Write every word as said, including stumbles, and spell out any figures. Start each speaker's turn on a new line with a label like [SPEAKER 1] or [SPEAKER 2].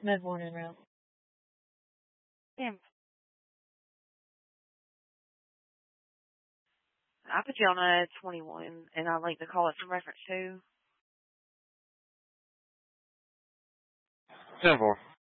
[SPEAKER 1] Med one in route.
[SPEAKER 2] Damn. I put you on a twenty-one, and I'd like to call it from reference to.
[SPEAKER 3] Ten four.